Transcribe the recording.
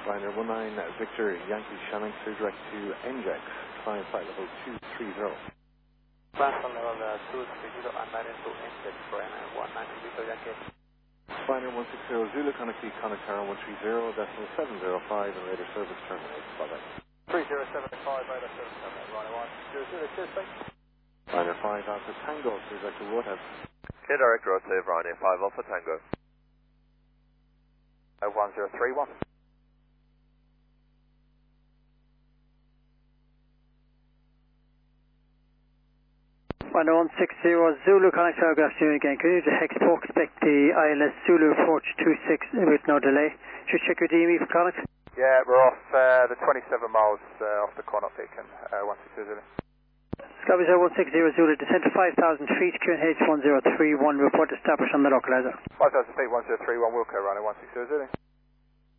Liner 19 Victor Yankee Shannon, clear direct to NJAX, climb flight level 230. Climb flight level 230 and 9 into NJAX for 19 Victor Yankee. Liner 160 Zulu, connect Conakry 130, decimal 705, and radar service terminates. Bye-bye. 3075, radar service terminates, Liner 160, cheers, thanks. Liner 5 Alpha Tango, clear direct to Woodhead. Clear direct rotate, Ryanair 5 Alpha Tango. 1031. Liner 160 Zulu, connect telegraph to you again. Can you to hex talk, expect the ILS Zulu approach 26 with no delay. Should check your DME for connect. Yeah, we're off the 27 miles off the Connaught Beacon, 160 Zulu. Sky 160 Zulu, descend to 5,000 feet, QNH 1031, report established on the localizer. 5,000 feet, 1031, Wilco, Ryanair 160 Zulu.